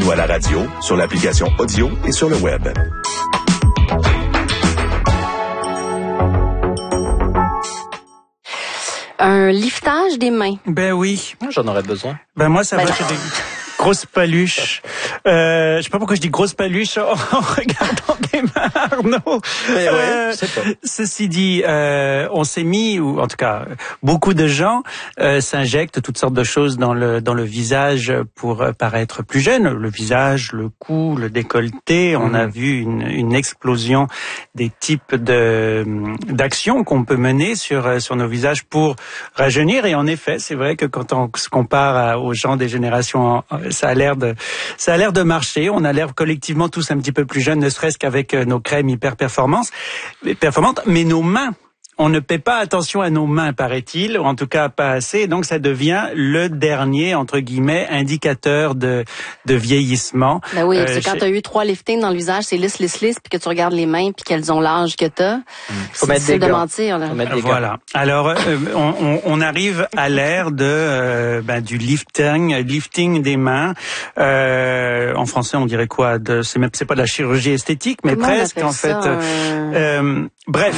Écoutez-nous à la radio, sur l'application audio et sur le web. Un liftage des mains. Ben oui. J'en aurais besoin. Ben moi, ça va, j'ai des grosses paluches. Je sais pas pourquoi je dis grosses paluches en regardant des mains, Arnaud. Mais ouais, je sais pas. Ceci dit, on s'est mis, ou en tout cas, beaucoup de gens s'injectent toutes sortes de choses dans le visage pour paraître plus jeune. Le visage, le cou, le décolleté. On a vu une explosion des types d'actions qu'on peut mener sur nos visages pour rajeunir. Et en effet, c'est vrai que quand on se compare aux gens des générations, ça a l'air de marcher. On a l'air collectivement tous un petit peu plus jeunes, ne serait-ce qu'avec nos crèmes hyper performantes. Mais nos mains, on ne paie pas attention à nos mains, paraît-il, ou en tout cas pas assez. Donc ça devient le dernier, entre guillemets, indicateur de vieillissement. Ben oui, c'est quand tu as eu 3 liftings dans le visage, c'est lisse, puis que tu regardes les mains, puis qu'elles ont l'âge que tu as. Faut mettre des de gants. mentir, là. Voilà. Alors, on arrive à l'ère du lifting des mains. En français, on dirait quoi? C'est pas de la chirurgie esthétique, mais comment presque, en fait. Bref.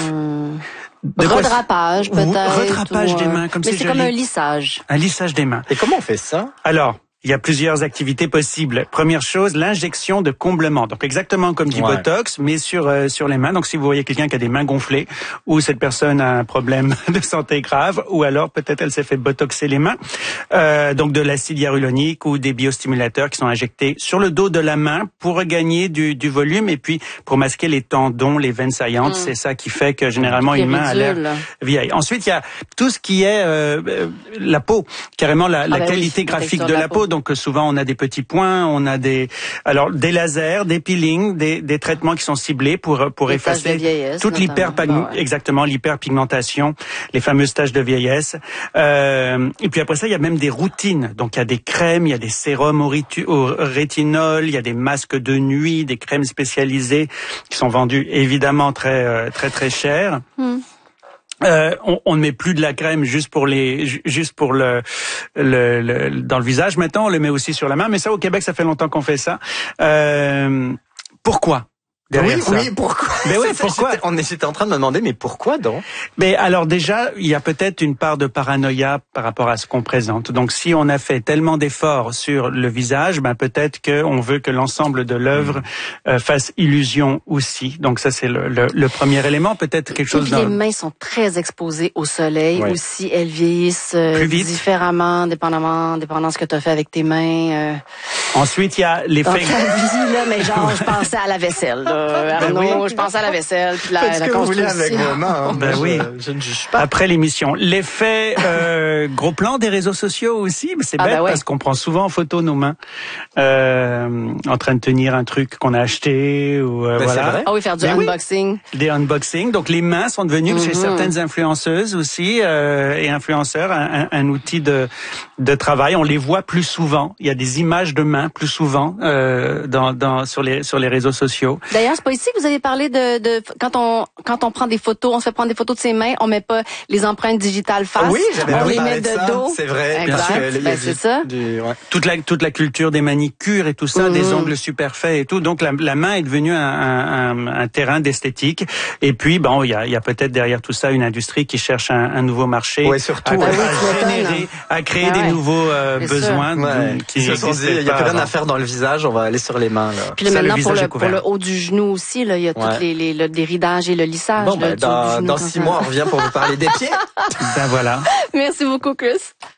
Redrapage, peut-être. Redrapage des mains, comme c'est joli. Mais c'est comme un lissage. Un lissage des mains. Et comment on fait ça? Alors, il y a plusieurs activités possibles. Première chose, l'injection de comblement. Donc exactement comme du Botox, mais sur les mains. Donc si vous voyez quelqu'un qui a des mains gonflées, ou cette personne a un problème de santé grave, ou alors peut-être elle s'est fait botoxer les mains. Donc de l'acide hyaluronique ou des biostimulateurs qui sont injectés sur le dos de la main pour regagner du volume et puis pour masquer les tendons, les veines saillantes. C'est ça qui fait que généralement une main a l'air vieille. Ensuite, il y a tout ce qui est la peau, carrément la qualité graphique de la peau. Donc souvent on a des petits points, on a des lasers, des peelings, des traitements qui sont ciblés pour effacer toute l'hyperpigmentation, les fameuses taches de vieillesse. Et puis après ça, il y a même des routines. Donc il y a des crèmes, il y a des sérums au rétinol, il y a des masques de nuit, des crèmes spécialisées qui sont vendues évidemment très cher. On ne met plus de la crème juste pour le dans le visage. Maintenant, on le met aussi sur la main. Mais ça, au Québec, ça fait longtemps qu'on fait ça. Pourquoi? Oui, pourquoi? Mais oui, pourquoi? J'étais en train de me demander, mais pourquoi donc? Mais alors déjà, il y a peut-être une part de paranoïa par rapport à ce qu'on présente. Donc si on a fait tellement d'efforts sur le visage, peut-être qu'on veut que l'ensemble de l'œuvre fasse illusion aussi. Donc ça, c'est le premier élément. Peut-être quelque chose les mains sont très exposées au soleil aussi. Elles vieillissent différemment, dépendant de ce que tu as fait avec tes mains. Ensuite, il y a l'effet... Donc, la vie, là, mais genre, je pensais à la vaisselle, là. Arnaud, je pensais à la vaisselle, puis faites ce que vous voulez avec vos mains. Je ne juge pas. Après l'émission, l'effet gros plan des réseaux sociaux aussi, c'est bête parce qu'on prend souvent en photo nos mains en train de tenir un truc qu'on a acheté ou voilà. Ah oui, faire du unboxing. Des unboxings. Donc les mains sont devenues chez certaines influenceuses aussi et influenceurs un outil de travail. On les voit plus souvent. Il y a des images de mains plus souvent sur les réseaux sociaux. D'ailleurs, c'est pas ici que vous avez parlé de quand on prend des photos, on se fait prendre des photos de ses mains, on met pas les empreintes digitales face, on les met de dos. C'est vrai, bien sûr. C'est ça. Toute la culture des manicures et tout ça, des ongles super faits et tout. Donc la main est devenue un terrain d'esthétique. Et puis il y a peut-être derrière tout ça une industrie qui cherche un nouveau marché, à créer des nouveaux besoins qui se sont dit, il y a plus rien à faire dans le visage, on va aller sur les mains. Là. Puis là, maintenant pour le haut du genou aussi, là, il y a tous le déridage et le lissage. Bon, dans 6 mois, on revient pour vous parler des pieds. Voilà. Merci beaucoup, Chris.